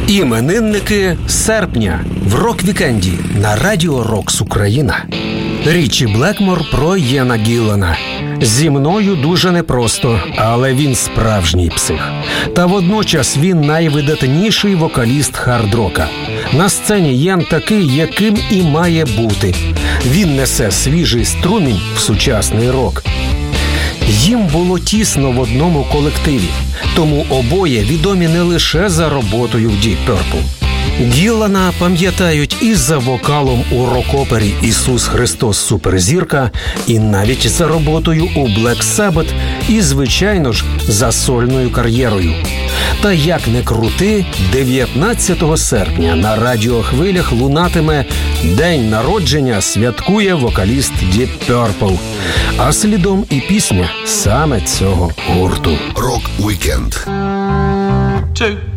Іменинники серпня в рок-вікенді на Радіо Рокс Україна. Річі Блекмор про Іена Гіллана. Зі мною дуже непросто, але він справжній псих. Та водночас він найвидатніший вокаліст хард-рока. На сцені Іен такий, яким і має бути. Він несе свіжий струмінь в сучасний рок. Їм було тісно в одному колективі, тому обоє відомі не лише за роботою в Deep Purple. Гіллана пам'ятають і за вокалом у рок-опері «Ісус Христос Суперзірка», і навіть за роботою у Black Sabbath, і, звичайно ж, за сольною кар'єрою. Та як не крути, 19 серпня на радіохвилях лунатиме день народження святкує вокаліст Deep Purple. А слідом і пісня саме цього гурту. Рок-вікенд. 2